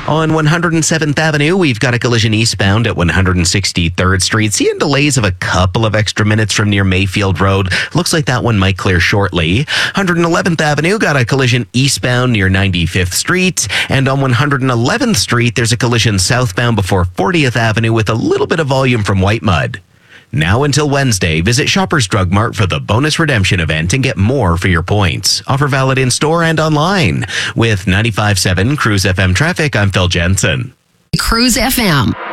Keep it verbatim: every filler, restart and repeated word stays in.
On one hundred seventh Avenue, we've got a collision eastbound at one hundred sixty-third Street. Seeing delays of a couple of extra minutes from near Mayfield Road. Looks like that one might clear shortly. one hundred eleventh Avenue got a collision eastbound near ninety-fifth Street. And on one hundred eleventh Street, there's a collision southbound before fortieth Avenue with a little bit of volume from White Mud. Now until Wednesday, visit Shoppers Drug Mart for the bonus redemption event and get more for your points. Offer valid in store and online. With ninety-five point seven Cruise F M traffic, I'm Phil Jensen. Cruise F M.